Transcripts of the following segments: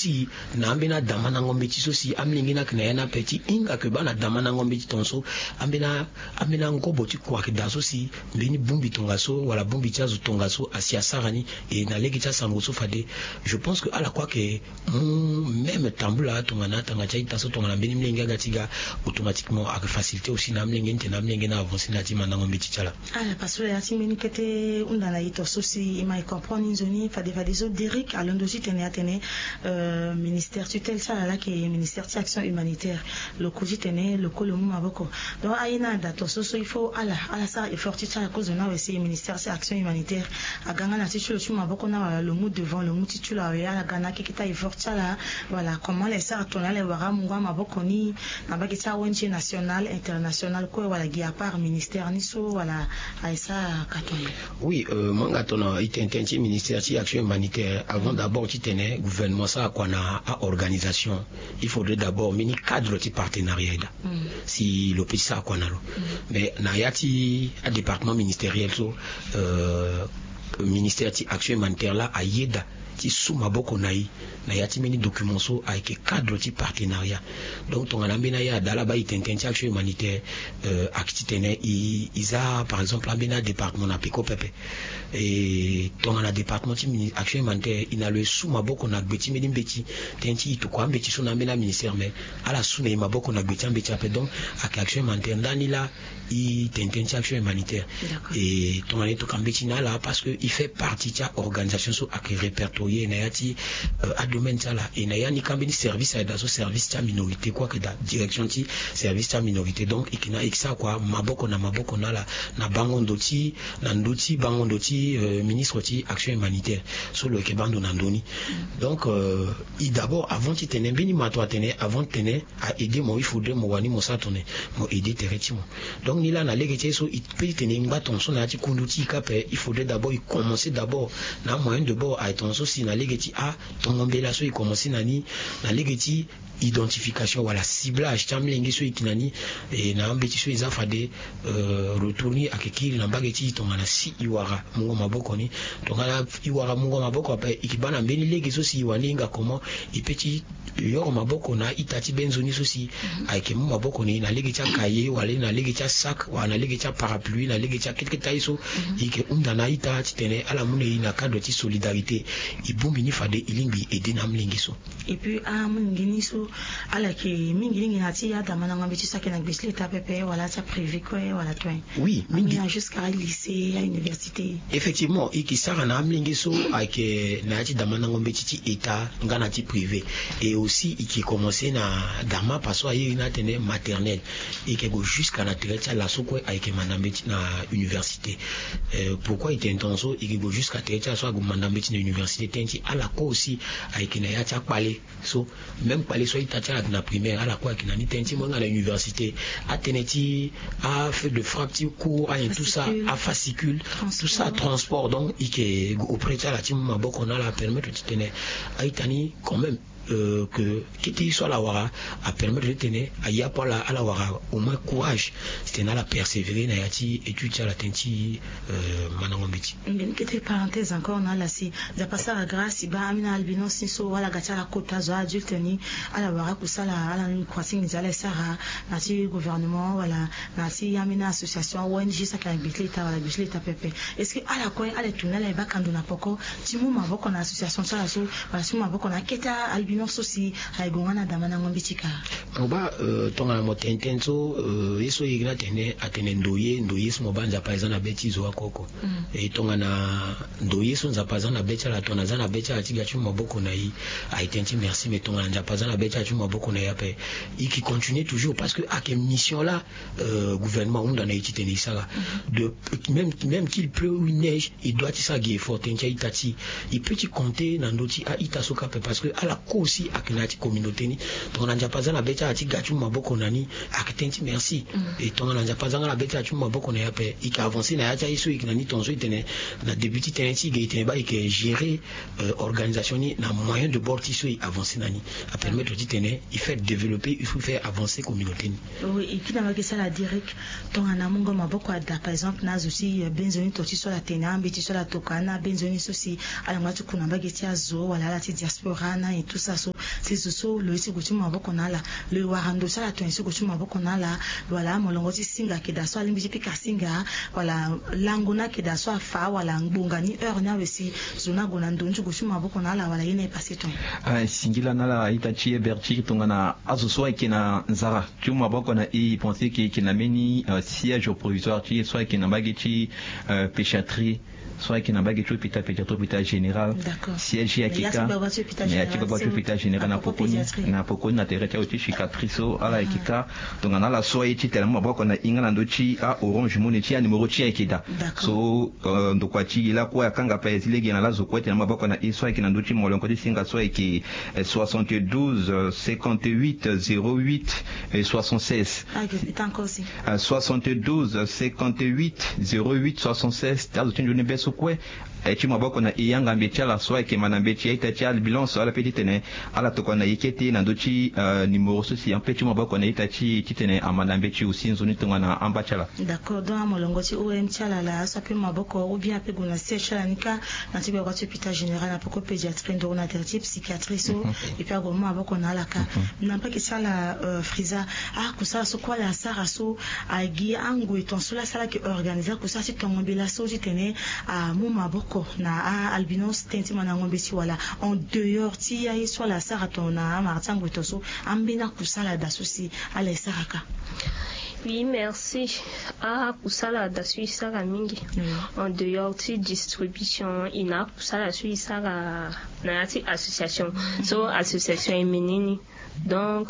aussi na ambena damana ngombe ti sosi amlingi na kna petit inga ke bana damana ngombe ti tonso ambena ngobo ti kwa ke da sosi mbeni bumbi tongaso wala bumbi ti azo tongaso asia sarani et na legi ti asango so fade. Je pense que ala quoi que même tambula tongana tanga ti taso tongana mbeni mlingi agatiga automatiquement a facilité aussi na mlingi nte na mlingi na avancer na ti mana ngombe ti chala ala parce que ya ti mbeni kete undana ito sosi ima comprendre nzoni fade zo Derek alondosi tene atene ministère tutelle ça là qui est ministère de action humanitaire le koji tene le ko le mu maboko donc aina dato soso il faut ala ça effort ti ça cause na aussi ministère de action humanitaire aganga na ti chulo chu maboko na le mu devant le mu ti chulo ya la gana ki kita effort ça là voilà comment les ça tona le wara mungwa maboko ni na ba ki ta ONG national international ko wala gi à part ministère ni so wala aisa katone. Oui, manga tona itentenchi ministère de action humanitaire avant d'abord tu tenais gouvernement ça quoi na organisation il faudrait d'abord mini cadre de partenariat si le petit ça quoi na mais na yati à département ministériel so ministère de action humanitaire là a yeda ti sous maboko na yati mini document so avec cadre de partenariat donc ton ambena ya dala ba itentenchi action humanitaire akiti tene isa par exemple ambena département na piko pepe et ton na département ti action humanitaire ina le sous maboko na gbeti medi mbeti tenti to kwa mbeti so na ambena ministère mais ala sous na maboko na gbeti mbeti ape donc ak action humanitaire ndani la itentenchi action humanitaire et ton na to kambeti na la parce que il fait partie de organisation so ak répertorié na yati à domaine ça là et na yani kambeni service à daso service ta minorité quoi que da direction ti service ta minorité donc ikina iksa quoi maboko na la na bango ndoti na ndoti bango ndoti ministre ti action humanitaire sur le kebando na ndoni donc d'abord avant ti tene beni mato tene avant tene à aider moi il faudrait mo wani mo sa tourner mo aider terretimo donc ni là na legete so il peut tenir ngaton so na ti kunduti kape il faudrait d'abord il commencer d'abord na moyen de bord à ton so si na legeti a ton ngombela so il commencer nani na legeti identification wala ciblage tamlengi so ikinani et na ambeti so isa fade retourner à kekili na bageti tongana si iwara mungo maboko ni tongana iwara mungo maboko pa ikibana mbeni legi so si waninga comment ipeti yoro maboko na itati benzoni so si avec mu maboko ni na legeti kaye wala na legeti sac wala na legeti parapluie na legeti quelque taiso ike undana ita tene ala mune na cadre de solidarité ibumbi ni fade ilingi aider na mlingi so et puis a mlingi so ala ki mingi na ti ya damana ngombe ti sakena gbesle ta pepe wala ta privé ko wala toi oui mingi jusqu'à lycée à université effectivement iki sara na mlingi so avec na ti damana ngombe ti état ngana ti privé et aussi iki commencer na dama paso ayi na tene maternelle et que go jusqu'à la traite la so ko avec manambe na université pourquoi il intenso iki go jusqu'à traite so go manambe na université tenti ala ko aussi avec na ya ta parler so même parler so ita na primaire ala ko avec na ni tenti mo na université a teneti a fait de frappe ti cours a tout ça a fascicule tout ça transport donc ike auprès de la team maboko na la permettre de tenir a itani quand même que qui soit la wara a permettre de tenir à y a pas la à la wara au moins courage c'était na la persévérer na yati étude à la tenti manangombiti ngene parenthèse encore na la si da passer à grâce ba amina albino sinso wala gacha la kota zo adulte ni ala wara kusala ala ni croising ni ala sara na si gouvernement wala na si amina association ONG ça kan bitleta wala bitleta pepe est-ce que ala ko ala tunala ba kando na poko timu maboko na association ça so wala timu maboko na keta albino non sosi haigongana damana ngombitika oba tonga mo tentenso yeso yigna tene atene ndoye so mobanja paisa na beti zo akoko e tonga na ndoye so nza paisa na beti la tona za na beti atiga chu maboko na yi aitenti merci mais tonga nza paisa na beti chu maboko na yape iki continue toujours parce que ak mission là gouvernement on na itite ni sala de même qu'il pleut ou il neige il doit ça gi effort tencha itati il peut y compter na ndoti a itasoka parce que à la aussi akinati communauté ni ton anja pazana beta ati gachu maboko nani akitenti merci et ton anja pazana la beta gachu maboko na yape ik avancer na yacha iso ikinani tonzo itene na débuter tenenti gaitene ba ik gérer organisation ni na moyen de bord iso i avancer nani a permettre d'itene il fait développer il faut faire avancer communauté ni oui et qui n'a pas que ça la direct ton ana mungo maboko da par exemple na aussi benzoni toti sur la tenambe ti sur la tokana benzoni sosi ala ngatu kuna ba getia zo wala la ti diaspora na et tout ça sala so so le isi kuchi maboko nala le warando sala to isi kuchi maboko nala wala molongo ti singa ke da so alimbi pika singa wala languna ke da so fa wala ngbonga ni heure nya wesi zona gona ndonju kuchi maboko nala wala yene passé ton singila nala itachi berchi tongana aso so ikina nzara tu maboko na i penser que kinameni siège provisoire ti soit kinambagi ti péchaterie soit qui n'a pas été hôpital général siège ya kika mais ya kika hôpital général na pokoni na terre ya cicatrice ala kika donc on a la soie ti tellement boko na ingana ndochi a orange money ti numéro ti ekida so ndo kwa ti la kwa kanga pa ezile gena la zo kwete na maboko na iswa ki na ndochi molongo ti singa soie ki 72 58 08 76 72 58 08 76 tazo ti njoni beso kwe eti maboko na iyanga mbetia la soie ke manambetia ita ti al bilance ala petite ne ala to kona yiketi na ndochi numéro sosi en petit maboko na ita ti titene amanambeti aussi nzoni tonga na ambachala d'accord donc molongo ti OM tiala la so pe maboko ou bien pe gona seshala nika na ti ba ti hôpital général na poko pédiatrie ndo na terti psychiatrie so et puis go maboko na la ka na pa ki sala friza kusala so kwa la sara so agi angu eton so la sala ki organiser kusala ti tongombela so titene mu maboko na albinos tenti mana ngombe si wala en dehors ti ya so la sara to na martango to so ambina kusala da sosi ala saraka. Oui, merci. Kusala da Suisse mingi. En dehors ti distribution ina kusala Suisse na ti association. So association emenini. Donc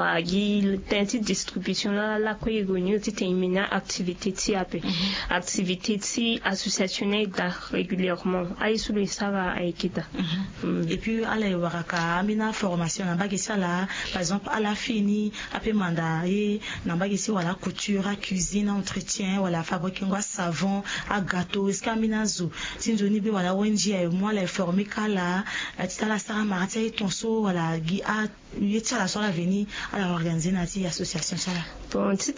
tenti distribution la ko yegoni ti temina activité ti ape. Activité ti associationnelle da régulièrement. Ay sous le sara aikita. Et puis ala waraka amina formation na bagi sala par exemple ala fini ape manda et na bagi si wala couture, cuisine, entretien, voilà, fabriquer un savon, à gâteau, est-ce qu'amina zo, si nous n'y voilà, ONG, moi, la formée kala, tu la sara marata et ton so, voilà, a, tu la soirée venir à la organiser nati association ça. Bon, tu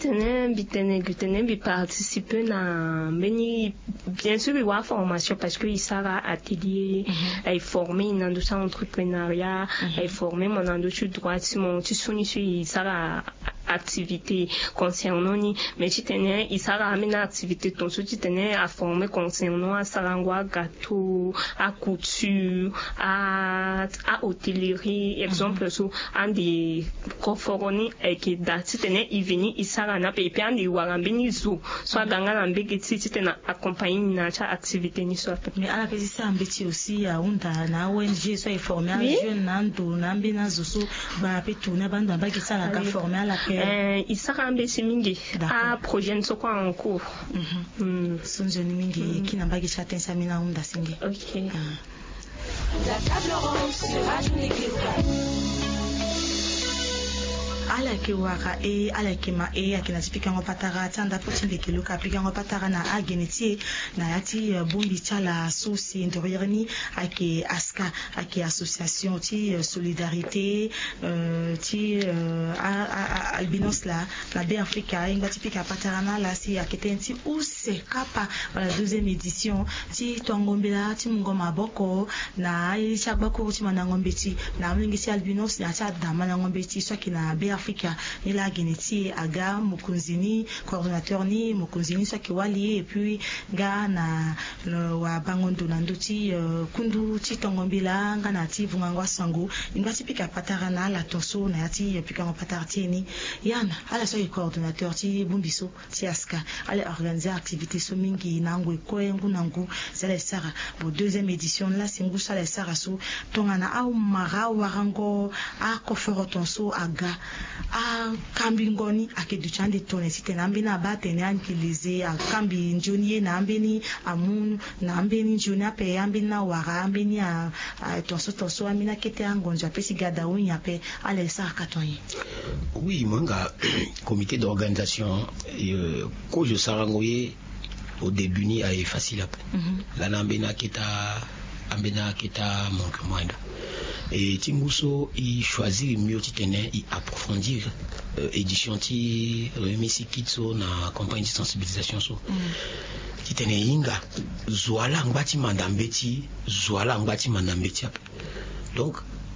tenais participer na beni bien sûr il y a formation parce que il sera atelier, il former dans le entrepreneuriat, il former mon dans le droit, si mon tu sonnes sur il sera activité concernant ni mais tu tenais il sera amené activité ton so tu tenais à former concernant à sarangwa gâteau à couture à hôtellerie exemple so en des conforoni et que da tu tenais il venir il sera na pe puis en des warambeni zo soit ganga na mbeki tu tenais accompagner na cha activité ni soit mais à la petite ça mbeti aussi à unda na ONG soit former jeune nando na mbena zo so ba pe tourner banda ba ki ça la former à la il sera ambesi mingi a projet nso kwa en cours sonjoni mingi qui n'a pas chatin samina unda singi OK la table ronde sur Radio Nécléo ala ke waka ala ke ma akina tipika ngopatara tanda potinde ke luka pika ngopatara na ageneti na yati bombi chala sosi ndorierni ake aska ake association ti solidarité ti albinos la B Africa inga tipika patarana la si aketenti use kapa la deuxième édition ti tongombela ti ngoma boko na chakbako ti manangombe ti na mlingi ti albinos na cha dama na ngombe ti so kina B Africa ni la geneti aga mukunzini coordinateur ni mukunzini so ki wali et puis ga na wa bangondo na ndoti kundu ti tongombela nga na ti vungangwa sango inga ti pika patarana la tonso na ti pika ngopatara ti ni yana ala so coordinateur ti bumbiso ti aska ala organiser activité so mingi nango ko ngunangu zela sara bo deuxième édition la singu sala sara so tongana au mara warango a koforo tonso aga a kambi ngoni akeduchande tone site na mbina batene ankilize a kambi njoni na mbeni amun na mbeni njoni ape ambina wara ambeni a tonso amina kete angonja pesi gada unya pe ala sara katonyi. Oui, manga comité d'organisation ko je sarangoye au début ni est facile après. La nambena kita ambena kita manque moindre. Et Tinguso il choisit mieux titene il approfondir édition ti remisi kitso na campagne de sensibilisation so titene inga zwala ngati mandambeti zwala ngati mandambeti donc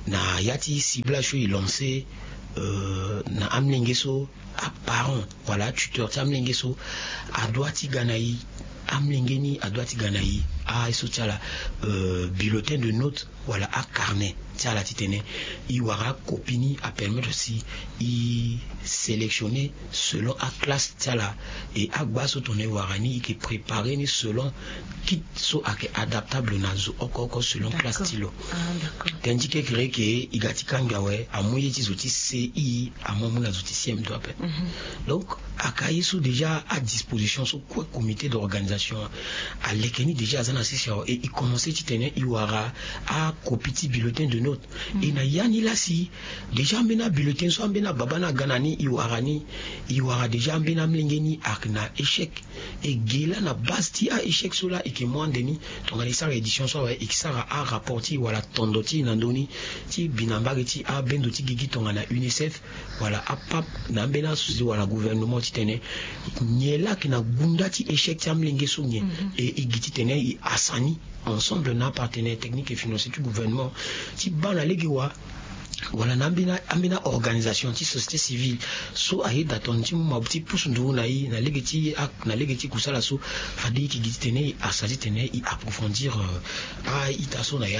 na yati ciblage il lancé na amlengeso à parents voilà tuteur ti amlengeso adwati ganayi amlengeni adwati ganayi a eso tiala bulletin de notes voilà à carnet tiala titene i wara copini à permettre aussi i sélectionner selon à classe tiala et à baso tourner warani qui préparer ni selon qui so adaptable nazo oko selon classe stilo tandis que créé que igati kangawe amoye ti zoti CI amomuna zoti CM to appel donc akayi so déjà à disposition so quoi comité d'organisation à lekeni déjà azana session et il commençait titene i wara à copie bulletin de notes et na yani là si déjà mena bulletin so ambena babana ganani i wara déjà ambena mlengeni akna échec et gela na base ti a échec so là et que moi ndeni to ngani sa édition so et ça a rapporté wala tondoti nandoni ti binambari ti a bendo ti gigi to ngana UNICEF voilà a pap na mbena suzi wala gouvernement ti tene nyela kina gunda ti échec ti amlenge so nye et igiti tene i asani ensemble na partenaire technique et financier du gouvernement ti bana legiwa voilà nambina organisation ti société civile so ayi daton ti mabuti pusu ndu na legeti kusala so fadi ki gitene asati tene i approfondir a itaso na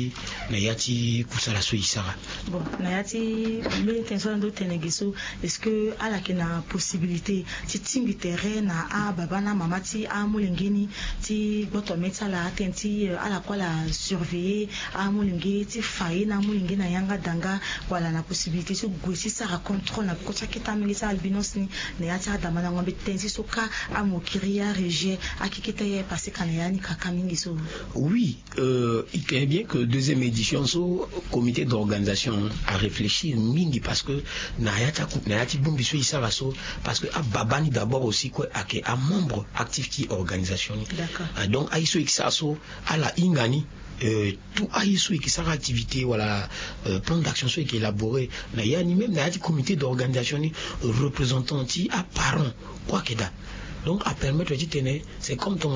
yati kusala so isara bon na yati le tension ndo tenegiso est-ce que ala kena possibilité ti tingi terrain na a baba na mama ti a mulengeni ti boto metala atenti ala kwa la surveiller a mulenge ti faye na mulenge na yanga danga voilà la possibilité so gosi ça contrôle na ko chaketa milisa albinos ni na yati adama na ngombe tensi so ka amokiria rejet akiketa ye passé kana yani kakamingi so oui il est bien que deuxième édition so comité d'organisation a réfléchi mingi parce que na yati bumbi so isara so parce que babani d'abord aussi quoi a membre actif qui organisation d'accord donc aiso iksaso ala ingani tout aïsou qui sera activité voilà plan d'action soit qui est élaboré na yani même na yati comité d'organisation ni représentant ti à parents quoi que da donc à permettre de tenir c'est comme ton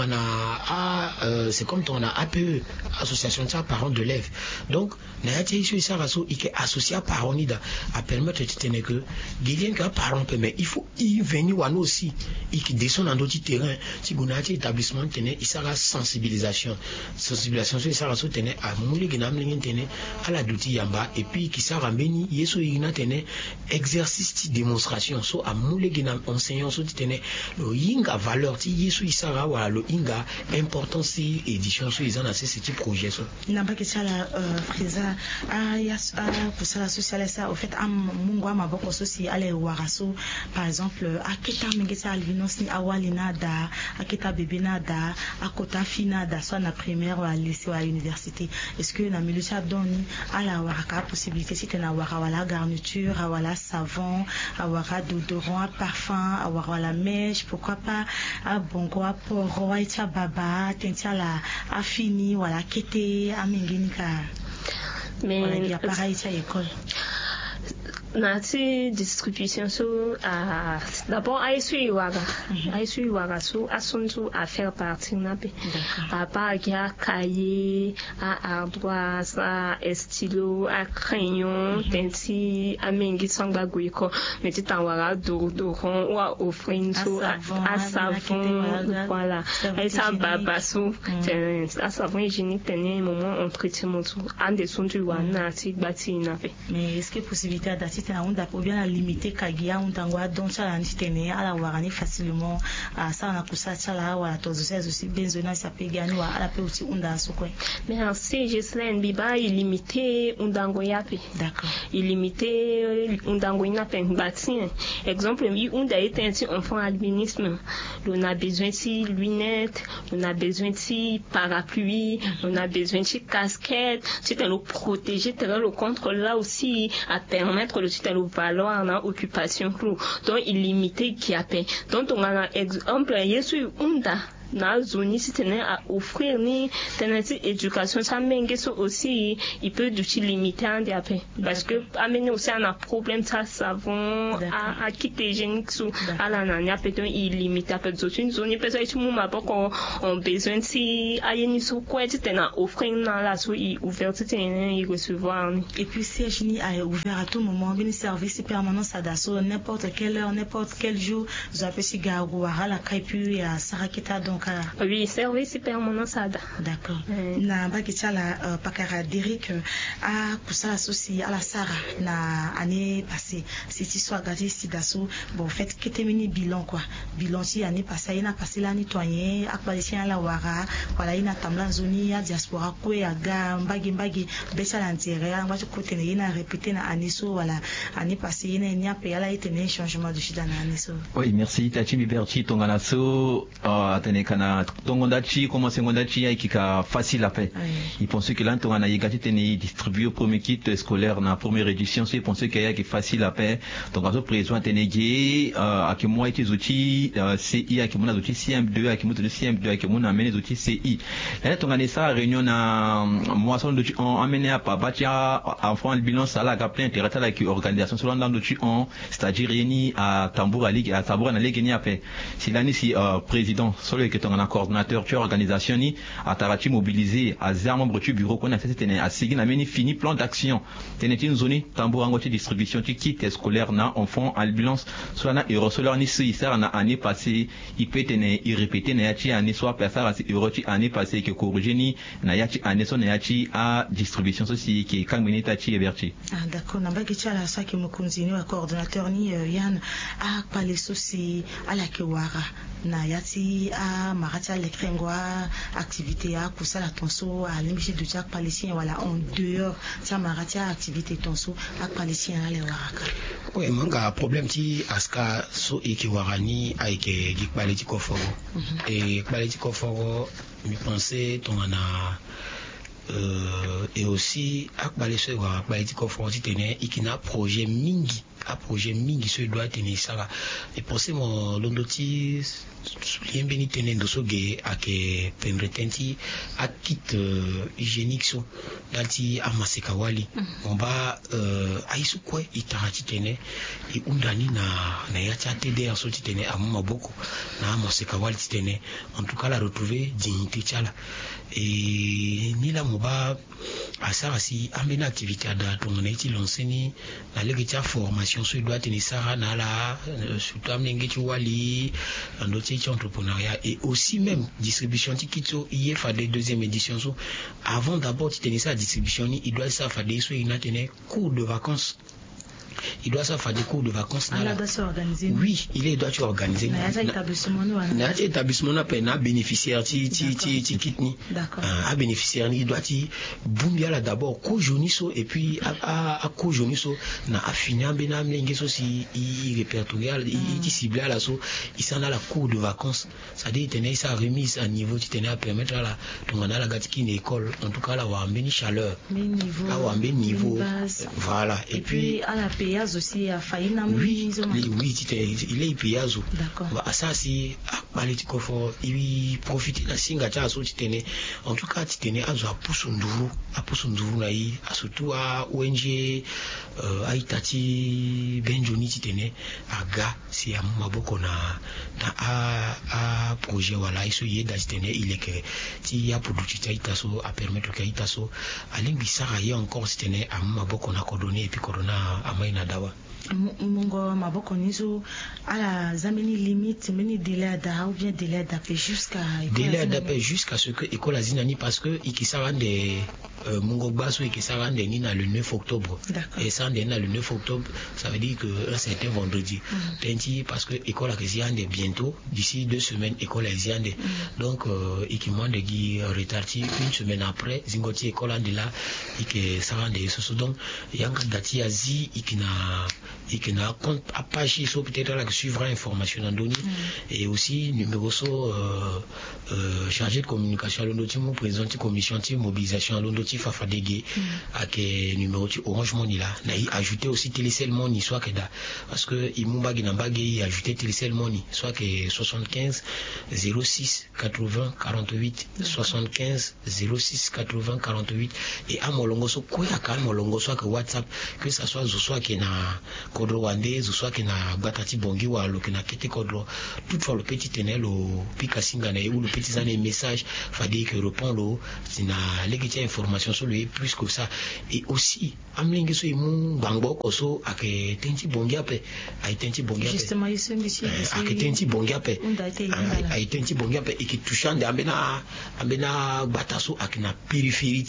APE association de parents de l'élève donc na yati isu isaraso qui est associé à parents nida à permettre de tenir que gilien que parents peut mais il faut y venir wano aussi et qui descend dans d'autres terrains si gonati établissement tenir isara sensibilisation sur isaraso tenir à mouli ginam lingen tenir à la douti yamba et puis qui sara mbeni yeso ina tenir exercice de démonstration so à mouli ginam enseignant so tenir inga valeur ti yesu isara wala lo inga importance si édition so ils en a ce type projet so namba ke sala frisa kusala social ça au fait mungu maboko so si ale waraso par exemple aketa mengesa albinos ni awalina da aketa bébé nada akota fina da soit na primaire ou à lycée ou à université est-ce que na milucha doni ala waraka possibilité si tena wara wala garniture wala savon wara déodorant parfum wala mèche pourquoi pas a bongo a poro a ita baba tentia la afini wala kete amengeni ka mais ya pareil ça école nati distribution so d'abord aisu waga so asuntu à faire partie nape à part ya cahier à ardoise à stylo à crayon tenti amengi sanga guiko meti tanwara doron ou à offrir so à savon voilà et ça baba so à savon hygiénique tenir moment entretien tout en dessous du wana ti bati nape mais est-ce que possibilité d'assis tena unda pour bien limiter kagia undangwa donc ça la nitene ala warani facilement ça na kusata la wala tozo aussi benzona ça peut gagner wa ala peut aussi unda sokwe merci Gisèle biba illimité undango yapi d'accord illimité undango inape bâti exemple oui unda était enfant albinisme on a besoin de lunettes on a besoin de parapluie on a besoin de casquette c'est le protéger le contrôle là aussi à permettre le site à valoir en occupation donc illimité qui a paix donc on a exemple yesu unda na zone si tene à offrir ni tene éducation ça mengue so aussi il peut d'outils limités en diapé parce que amener aussi un problème ça savon à quitter génique sous à la nania peut-être il limite à peu d'autres zone peut-être tout monde pas qu'on besoin si ayeni so quoi tene offrir na la so il ouvert tene il recevoir et puis si Génie est ouvert à tout moment bien service permanent ça d'assaut n'importe quelle heure n'importe quel jour vous appelez si garouara la kaipu à Sarakita donc oui service permanent ça d'accord na bakita la pakara Derek a kusa associé à la Sara na année passée c'est soit gâté si d'assaut bon fait que terminer bilan quoi bilan si année passée il a passé la nettoyer à palesien la wara voilà il a tamla zoni ya diaspora ko ya ga mbagi besa l'intérêt on va se côté il a répété na année so voilà année passée il y a payé là il tenait changement de chida na année so oui merci Tati Berti tongana so atene kana tongondachi comment secondachi ikika facile à faire il pensait que là tongana yigati tene distribuer premier kit scolaire na première édition c'est pensait qu'il y a qui facile à faire donc azo président tenegi akimwa iti outils CI akimuna outils CM2 akimuto CM2 akimuna amene outils CI là tongana ça réunion na moisson de on amené à batia enfant bilan sala ka plein intérêt à qui organisation selon dans l'outil on c'est-à-dire réuni à Tambour à ligue à Tambour na ligue ni a fait si là ni si président solo que ton coordinateur tu organisation ni à tarati mobilisé à zéro membre du bureau qu'on a fait c'était à signer na meni fini plan d'action tenait une zone Tambour en distribution tu kit scolaire na enfant ambulance soit na euro solar ni si ça na année passée il peut tenir il répéter na yati année soit personne à euro ti année passée que corriger ni na yati année son na yati à distribution ceci qui quand minute ti Berti ah d'accord na ba kicha la ça qui me continue à coordinateur ni Yann a parler ceci à la kewara na yati a marata lekrengwa activité à kusala tonso à l'image de Jack palestinien voilà en dehors ça marata activité tonso à palestinien à waraka oui manga problème ti aska so ekiwarani aike gikbaleti koforo et gikbaleti koforo mi pensais tongana et aussi akbale so wa gbaleti koforo ti tene ikina projet mingi so doit tenir ça et penser mon londoti soulier ni tene ndo so ge ake pendretenti akit hygiénique so dalti amaseka wali on ba aisu kwe itarati tene e undani na yati atede so ti tene amuma boko na amaseka wali ti tene en tout cas la retrouver dignité tchala et ni la moba asara si amena activité ada to ngana ti lanceni na legi ta formation so doit tenir ça na la surtout amnenge ti wali ando ti entrepreneuriat et aussi même distribution ti kito ie fa de deuxième édition so avant d'abord ti tenir ça distribution ni il doit ça fa de so ina tenir cours de vacances. Il doit ça faire des cours de vacances. Oui, il doit organiser. Na établissement na pena bénéficiaire ti kitni. A bénéficiaire il doit ti bumbia là d'abord ko joniso et puis a ko joniso na afina bena mlenge so si il répertorial il ciblé là so il s'en a la cours de vacances. Ça dit tenir ça remise à niveau tu tenir à permettre là ton on a la gatiki une école en tout cas là wa mbeni chaleur. Là wa mbeni niveau. Voilà et puis à la payage aussi à Faïna oui il est payage d'accord ça si baleti kofo il profite la singa ta so titene en tout cas titene azo apusu nduru na yi surtout à ONG aitati benjoni titene aga si amuma boko na a projet wala iso yeda titene il est que ti ya produit ta so a permettre que ita so alingi sara ye encore titene amuma boko na kodoni et puis corona amaina dawa Mongo maboko nizo à la zameni limite meni délai da ou bien délai d'appel jusqu'à ce que école azinani parce que ikisara de Mongo baso ikisara de nina le 9 octobre et ça na le 9 octobre ça veut dire que un certain vendredi tenti parce que école aziande bientôt d'ici 2 semaines école aziande donc ikimande gi retardi une semaine après zingoti école ande là ike sara de so donc yanga dati azi ikina et qui n'a compte à page so peut-être là que suivra information en donné et aussi numéro so chargé de communication l'ondotimo président de commission de mobilisation l'ondoti fafadege avec numéro Orange Money là na y ajouter aussi Télécell Money soit que da parce que imumba ginambage y ajouter Télécell Money soit que 75 06 80 48 75 06 80 48 et à molongo so quoi à molongo soit que WhatsApp que ça soit que na kodro wande soit que na batati bongi wa lo que na kete kodro toutefois le petit tenel au pika singana ou le petit zané message fallait que répond lo sina legiti information sur lui plus que ça et aussi amlingi so imu bangbo koso ake tenti bongi ape ay tenti bongi ape justement ici monsieur ake tenti bongi ape ay tenti bongi ape et qui touchande ambena bataso akina périphérie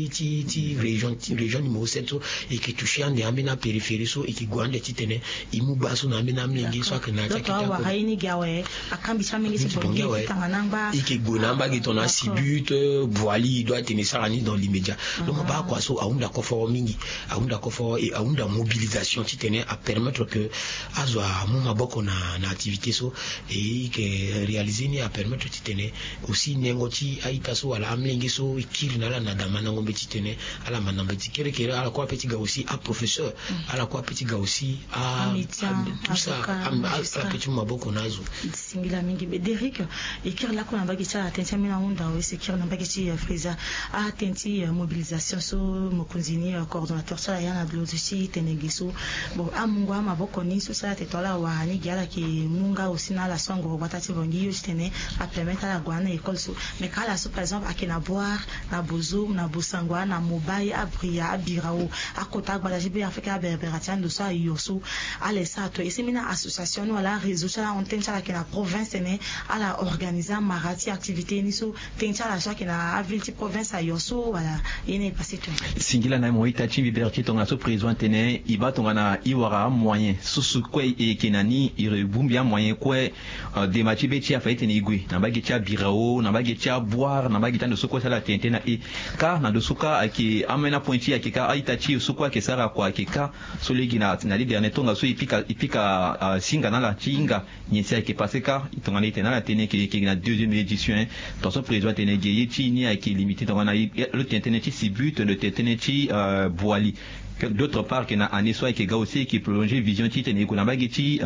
ti région numéro 7 so et qui touchande ambena périphérie so et qui gwande ti tene imu baso na ambena amlingi so akina ta kita wa haini gawe akambi chamingi si bongi tanganamba et qui gonamba gitona sibut voili doit tenir ça dans l'immédiat donc ba kwa so aunda kofo mingi aunda kofo et aunda mobilisation ti tene à permettre que azwa muma boko na activité so et que réaliser ni à permettre ti tene aussi nengo ti aita so wala amlingi so ikiri na la na damana ngombe ti tene ala manambe ti kere ala kwa petit gars aussi à professeur ala kwa petit gars aussi à tout ça à petit maboko nazo singila mingi be Derrick ikiri la ko na bagi cha attention mina unda we sekiri na bagi ti Freza a tenti mobilisation so mokunzini coordonnateur ça yana blosi tenegiso bon amungwa maboko ni so ça te tola wa ni giala ki munga aussi na la songo batati bongi yo tene a permettre la guana école so mais kala so par exemple akena boire na bozo na bosangwa na mobai abria abirao akota gbala jibe afrika berberatian do ça yoso ale ça to esemina association wala réseau ça on tente la kena province ne ala organiser marati activité ni so tente la so kena ville province a yoso wala yene passé tout singila na moita chi liberté tonga so président tene iba tonga na iwara moyen susu kwe e kenani irebumbia moyen kwe de machi beti a fait tene igwe na bagi cha birao na bagi cha boire na bagi tando soko sala tente na e ka na dosuka aki amena pointi akika aitachi soko ke sara kwa akika so legi na li dernier tonga so ipika singa na la chinga nyesi ke passé ka tonga na tene na tene ki na deuxième édition ton so président tene geye chi ni aki limité tonga na le tene chi sibut le tene chi boali d'autre part que na aniswa ke ga aussi qui prolonger vision ti tene ko na bageti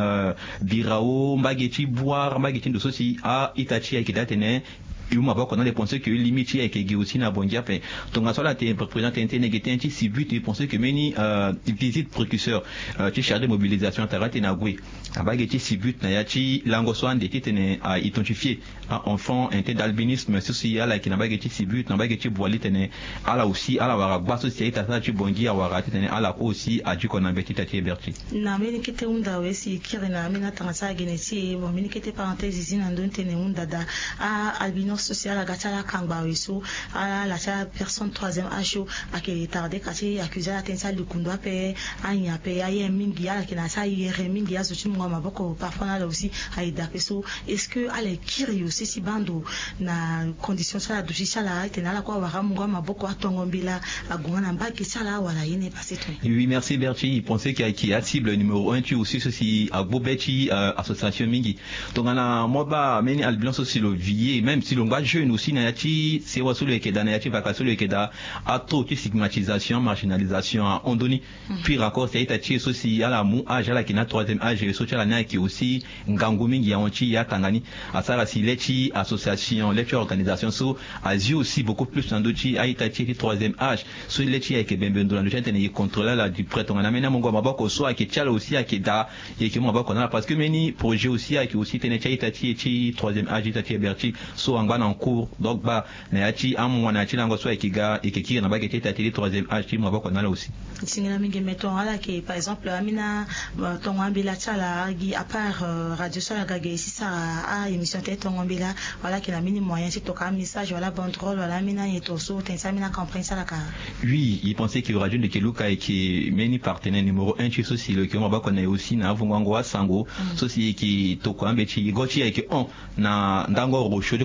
birao bageti boire bageti ndo sosi a itachi ki datene yuma ba ko na les penser que limite avec que aussi na bondia pe donc ça là te président tente negete ti sibut et penser que meni visite précurseur ti chargé de mobilisation tarate na gwe abageti sibut na ya ti lango soande ti tene a identifier enfant inté d'albinisme ceci ala ki na bageti sibut na bageti boali tene ala aussi ala wara gba société ta ti bongia wara tene ala aussi a du ko na beti tati berti na meni kete unda wesi kirina mena tansa genesi bon meni kete parenthèse zina ndo tene unda da a albinos social agatala kangba weso a la personne troisième âge a ke tardé kasi accusé attention le kundo pe anya pe aye mingi ya kina sa yere mingi ya zuchi mwa maboko parfois là aussi aida peso est-ce que ale kiri aussi si bando na condition ça de ça là tena la kwa wara mwa maboko atongombila agona mbaki sala wala yene passé tout. Oui, merci Berti, il pensait qu'il y a cible numéro 1 tu aussi ceci à Bobeti association mingi donc na moba meni albinos aussi le vie même si l'on jeune aussi na yati c'est waso le ke dana yati vacation le ke da ato ti stigmatisation marginalisation on doni puis raccord c'est yati aussi à la mu âge la kina troisième âge so tala na ki aussi ngangu mingi ya onti ya tangani asala si leti association leti organisation so azi aussi beaucoup plus dans d'autres a yati ti troisième âge so leti ya ke bembendo na gente ne contrôler la du prêtre on a mena mongo maboko so a ke tala aussi a ke da ye ke maboko na parce que meni projet aussi a ke aussi tene yati ti troisième âge yati berti so en cours donc ba na yati amwana ti lango so ekiga ekekira na bagete tati troisième âge ti mo bako na la aussi singela mingi meton ala ke par exemple amina tongambila chala gi à part radio so ga ga ici ça a émission te tongambila voilà que la mini moyen c'est toka message voilà banderole voilà mina yeto so tensa mina comprendre ça la ka oui il pensait que radio de Keluka et qui meni partenaire numéro 1 ti so si le que mo bako na aussi na vungwango sango so si ki toka mbeti goti avec on na ndango rocho de kodrochi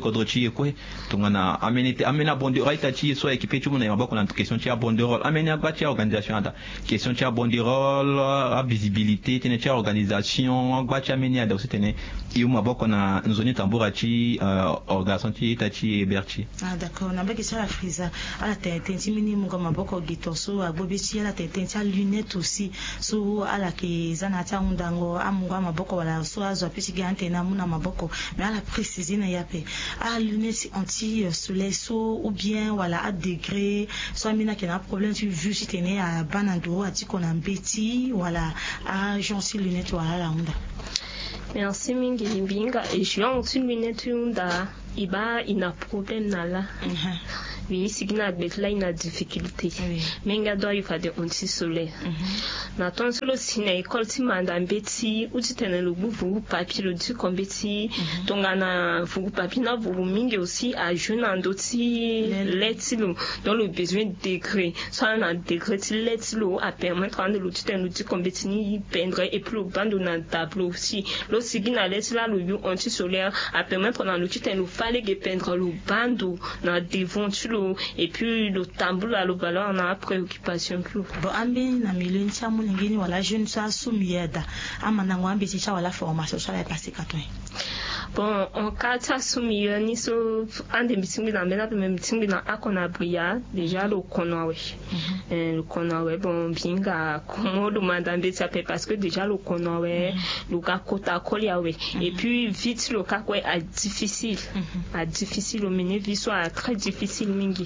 chi ekwe tongana amena bondirol ita chi so équipe tu mona maboko na question chi bondirol amena ba chi organisation ata question chi bondirol a visibilité tene chi organisation ba chi amena da aussi tene yu maboko na nzoni tambura chi organisation chi ita chi berchi. Ah d'accord, na ba kisala friza ala tenti mini mungo maboko gitoso abobi chi ala tenti lunette aussi so ala ke zana ta undango amungo maboko wala so azo pisi gante na muna maboko mais ala préciser na yape a lunettes anti soleil so ou bien voilà à degré so amina ke na problème tu vu si tene a banando ati kona mbeti voilà a jonsi lunettes wala la unda. Merci mingi limbinga et jonsi lunettes unda iba ina problème nala. Oui, c'est qu'il y a une difficulté. Mais il y a des anti-soleil. Na ton solo si na école si madame Betty ou tu tenais le bout papier le du comme Betty donc na vous papier na vous mingi aussi à jeune en doti letilo dans le besoin de degré soit na degré letilo à permettre de l'outil tenais le du comme Betty ni peindre et puis le bandeau na tableau aussi le si na letila le anti-solaire à permettre dans l'outil tenais le fallait que peindre le bandeau na devant et puis le tableau là le ballon on a préoccupation plus bon ambi na milieu nchamu ngini wala jeune sa sumieda amana ngwambi cha wala formation so la passer katwe. Bon, en cas de soumis, ni so un des meetings dans même meeting dans akona bria déjà le konawe. Le konawe bon bien comment le madame ça fait parce que déjà le konawe le cas kota koliawe et puis vite le cas quoi a difficile au mener vie soit très difficile mingi.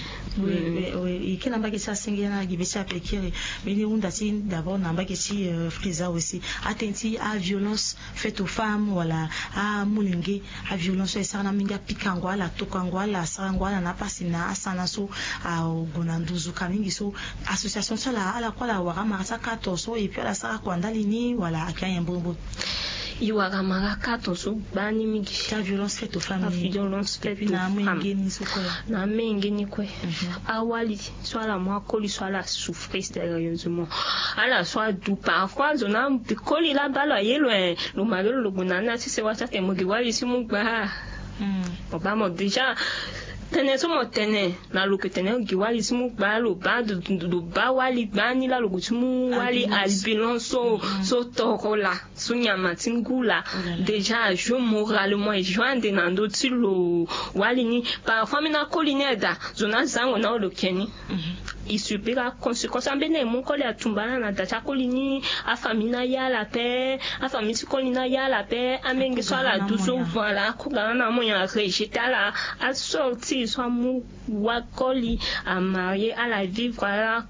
Oui, et quel embagage ça singena gibisa pekere mais ni unda si d'abord n'embagage si frisa aussi attentif à violence faite aux femmes voilà à mulingi à violence et ça na minga pikangwa la tokangwa la sangwa na pasina asana so a gonanduzu kamingi so association ça la ala kwa la warama sa 14 et puis la sara kwanda lini voilà akanya mbombo iwara maraka tozo bani mingi ta violence faite aux femmes violence faite aux femmes na mengeni kwe awali soit la moi koli soit la souffrir sérieusement ala soit du parfois zona koli la balo yelo lo magelo lo bonana si c'est wata ke mogi wali si mugba obama déjà tene so motene na lo que tene giwali simu ba lo ba do ba wali bani la lo gutumu wali albinon so torola so nyama tingula déjà je moralement joindre nando ti lo wali ni parfois mina kolineda zona zango na lo keni il subira conséquence ambene mon kole atumbana na data kolini a famina ya la paix a famille kolina ya la paix amenge so la douzo voilà ko na mo ya rejeter a sortir soit mou wakoli à marier à la vivre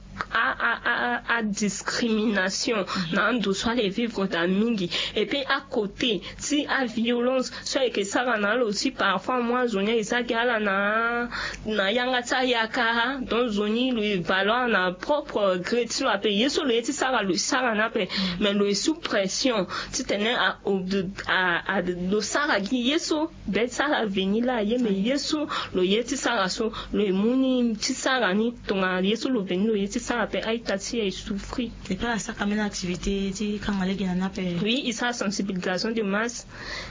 à discrimination nan do soit les vivre dans mingi et puis à côté si à violence soit que ça va aussi parfois moi zonia isagala na yanga tayaka dans zoni le ballon na propre gré tu a payé sur le ça va le ça na pe mais le sous pression tu tenais à le ça qui yeso bet ça va venir là yé mais yeso le yeti ça so le muni ti ça ni ton yeso le venir le yeti ça appelle aïtati et souffrir et pas ça comme une activité ti kangale gina na pe oui il sa sensibilisation de masse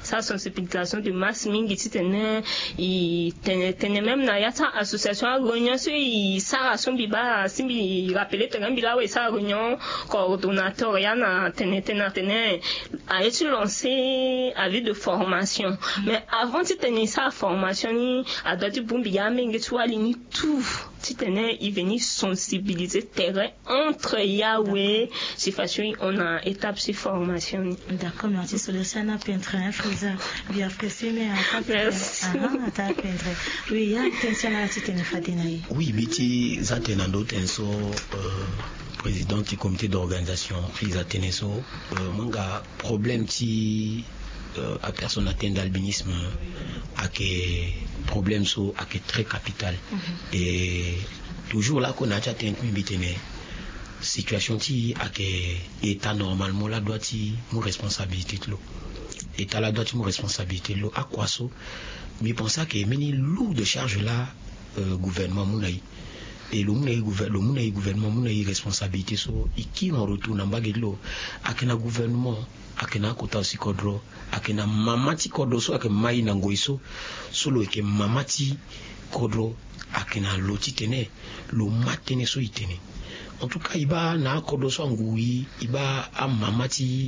mingi ti tenait il tenait même na yata association réunion sur il sa son biba simbi rappeler tengambi là ouais sa réunion coordonnateur ya na tenait a été lancé avis de formation mais avant ti tenait sa formation ni a dati bumbi ya mingi tu alini tout ti tenait il venir sensibiliser terrain entre Yahweh c'est facile on a étape de formation d'accord merci Solesana peintre frisa bien apprécié mais ta peintre oui ya attention là tu tenais fatina oui biti zatenando tenso président du comité d'organisation frisa teneso manga problème ti à personne atteinte d'albinisme à que problème so à que très capital et toujours là qu'on a atteint une situation qui a que état normalement là doit y mon responsabilité de l'eau état là doit y mon responsabilité de l'eau à quoi ça mais pense que mini lourd de charge là gouvernement moulaï et le gouvernement mon responsabilité so qui en retour na mbagelo akena gouvernement akena kota aussi kodro akena mamati kodro so akena mai na ngoiso solo eke mamati kodro akena loti tene lo matene so itene. En tout cas, iba na kodro so ngui iba a mamati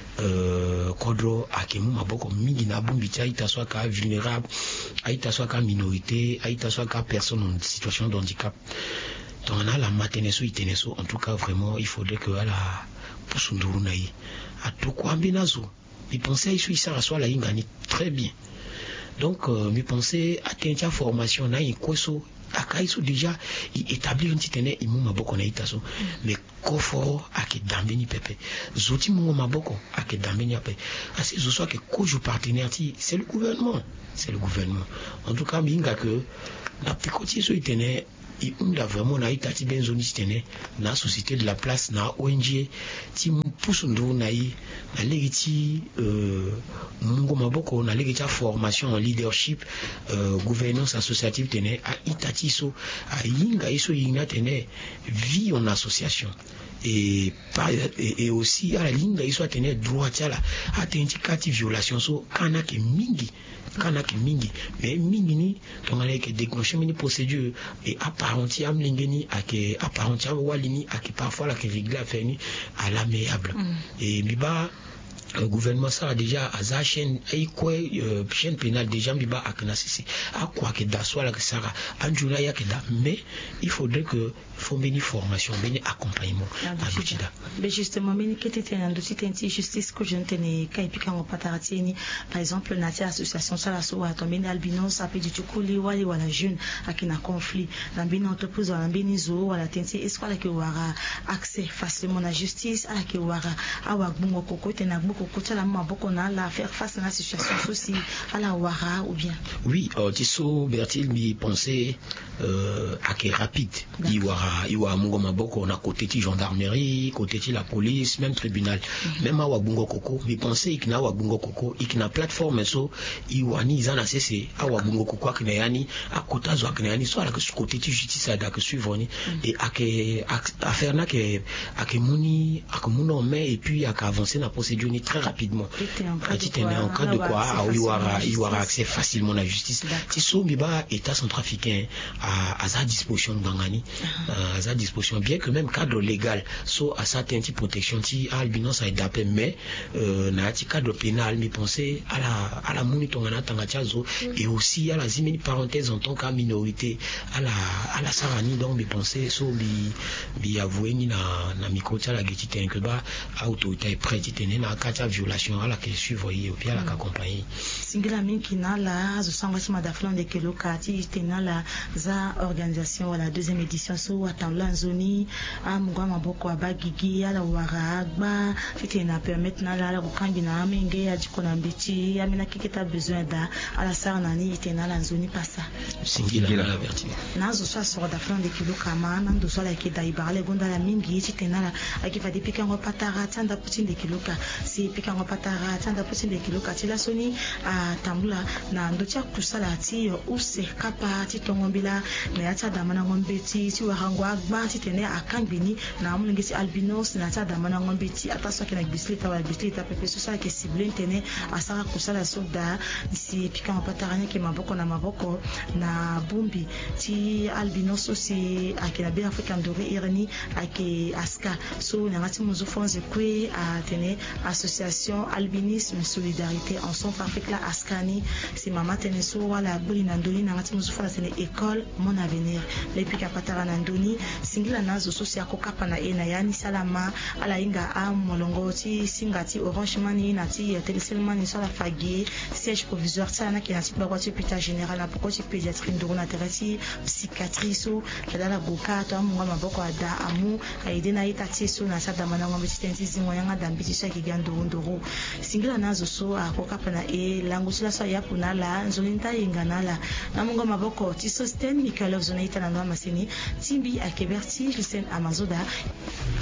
kodro akemu maboko mingi na bumbi aita so ka vulnérable, aita so ka minorité, aita so ka personne en situation de handicap. Donc on a la mateneso iteneso. En tout cas, vraiment, il faudrait que à la pusunduru naï à tout quoi benazo. Mi pensais ici ça soit la ingani très bien. Donc mi pensais atteindre formation na ikoso akaiso déjà établir un titene imu maboko na itaso mais koforo ake dambeni pepe zoti mu maboko ake dambeni ape asi zo soit que kojo partenaire ti c'est le gouvernement en tout cas minga que na pikoti so itene il a vraiment na itati benzoni tene na société de la place na ONG ti pousse ndo na legiti mungo maboko na legiti formation en leadership gouvernance associative tene a itati so a yinga iso yinga tene vie en association et aussi à la ligne iso tene droit tala atenti kati violation so kanake mingi mais mingi ni tongale ke déclencher mini procédure et apparenti am lingeni ake apparenti walini ake parfois la ke régler affaire ni à l'amiable et miba le gouvernement ça a déjà à sa chaîne chaîne pénale déjà miba akena sisi à quoi que d'assoir la que ça anjuna ya que da mais il faudrait que faut béni formation béni accompagnement à l'outil-là. Mais justement béni que t'étais un dossier t'es justice que je ne tenais qu'à épiquer en pataratini par exemple natia association ça la soa tombé albinos ça peut du tukuli wali wala jeune à qui n'a conflit l'ambini entreprise ou l'ambini zo wala tenti est-ce que wara accès facilement à la justice à la que wara awa bungo koko tena beaucoup côté la maboko na la faire face à la situation aussi à la wara ou bien oui tiso Bertil mi pensait à que rapide iwa mungo maboko na côté ti gendarmerie côté ti la police même tribunal même awa bungo koko mi pensait ikna awa bungo koko ikna plateforme so iwani izana sese awa bungo koko akna yani akota zo akna yani so ala que côté ti justice ada que suivre ni et ake affaire na que ake muni akamuno mais et puis aka avancer na procédure ni très rapidement en cas de quoi il y aura accès facilement à la justice ti so miba état centrafricain à sa disposition ngangani à sa disposition bien que même cadre légal so à certains types protection ti albinos a d'appel mais na ti cadre pénal mi penser à la monitongana tangachazo et aussi à la zimeni parenthèse en tant que minorité à la sarani donc mi penser so bi avouer ni na micro tia la getite en que ba autorité prête tene na kacha violation à la que suivre et puis à la accompagner singila minki na la zo sangwa ci madaflan de kelo kati tena la za organisation wala deuxième édition so atambla nzoni amugwa maboko abagigi ala waragba fitena permettre na la kukambi na amenge ajikona mbichi amina kiketa besoin da ala sarna ni tena la nzoni pasa singila la vertu nazo so so daflan de kelo kama na ndo so la ke dai barale gonda la mingi tena la akifa de pikango patara tanda putin de kelo ka si pikango patara tanda putin de kelo ka tila soni atambula na ndo tia kusala ti use kapa ti tongombila na yata damana ngombe ti warango agba ti tene akambini na amulingi si albinos na yata damana ngombe ti ataso ke na bislita wala bislita pepe so sa ke cible tene asara kusala soda si pikango pataranya ke maboko na bumbi ti albinos aussi akena be african dori irani ake aska so na ngati muzo fonze kwe tene association albinisme solidarité en Centrafrique la askani si mama tene so wala buli na ndoni na ngati muzo fala tene école mon avenir les pika patara na ndoni singila nazo so si akokapa na ena yani salama ala inga molongo ti singati orange mani na ti téléselmani so la fagi siège provisoire ça na ki na ti bakwa ti hôpital général na poko ti pédiatrie ndoro na terati psychiatrie so kadala goka to amunga maboko ada amu aide na ita ti so na sa damana ngombe ti tenti zingo yanga dambi ti so ki ga ndoro singila nazo so akokapa na lango ti la so ya puna la nzolinta inga na la namunga maboko ti sosten Michael Zona ita na ndo masini timbi akeberti Lucien Amazoda